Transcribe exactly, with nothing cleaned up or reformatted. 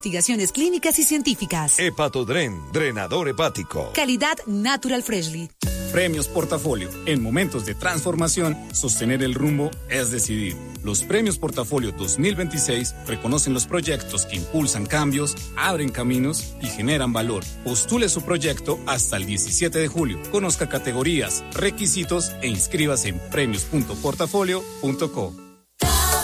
Investigaciones clínicas y científicas. Hepatodren, drenador hepático. Calidad Natural Freshly. Premios Portafolio. En momentos de transformación, sostener el rumbo es decidir. Los Premios Portafolio dos mil veintiséis reconocen los proyectos que impulsan cambios, abren caminos y generan valor. Postule su proyecto hasta el diecisiete de julio. Conozca categorías, requisitos e inscríbase en premios punto portafolio punto co.